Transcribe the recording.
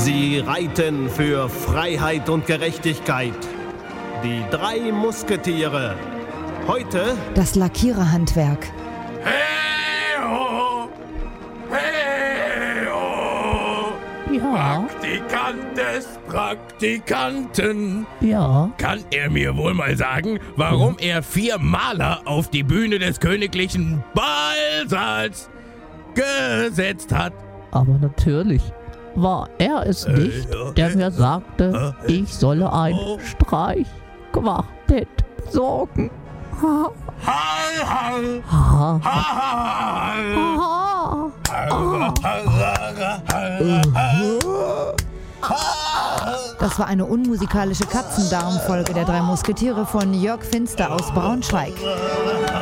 Sie reiten für Freiheit und Gerechtigkeit. Die 3 Musketiere. Heute das Lackiererhandwerk. Hey, ho! Hey, ho! Ja, Praktikant des Praktikanten. ja. Kann er mir wohl mal sagen, warum er 4 Maler auf die Bühne des königlichen Ballsaals gesetzt hat? Aber natürlich war er es nicht, der mir sagte, ich solle ein Streichquartett besorgen. Ha, Hall, hall, ha, ha. Das war eine unmusikalische Katzendarmfolge der 3 Musketiere von Jörg Finster aus Braunschweig.